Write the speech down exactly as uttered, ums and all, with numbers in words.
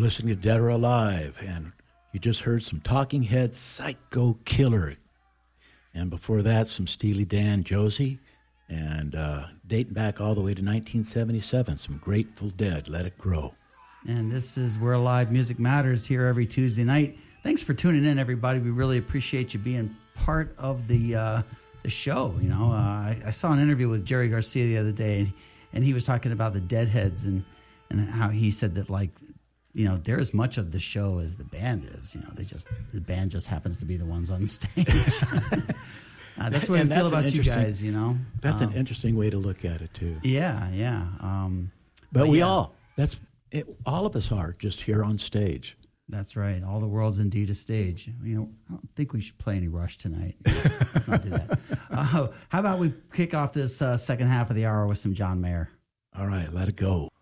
listening to Dead or Alive, and you just heard some Talking Heads, Psycho Killer. And before that, some Steely Dan, Josie, and uh, dating back all the way to nineteen seventy-seven, some Grateful Dead, Let It Grow. And this is where live music matters here every Tuesday night. Thanks for tuning in, everybody. We really appreciate you being part of the uh, the show. You know, uh, I, I saw an interview with Jerry Garcia the other day, and, and he was talking about the Deadheads and, and how he said that, like, you know, they're as much of the show as the band is. You know, they just the band just happens to be the ones on stage. uh, that's what and I feel about you guys. You know, that's um, an interesting way to look at it too. Yeah, yeah. Um, but, but we yeah. all that's it, all of us are just here on stage. That's right. All the world's indeed a stage. You know, I don't think we should play any Rush tonight. Let's not do that. Uh, how about we kick off this uh, second half of the hour with some John Mayer? All right, let it go.